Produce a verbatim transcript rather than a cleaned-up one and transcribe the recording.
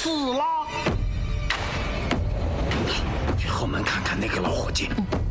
死了。 去后门看看那个老伙计。 嗯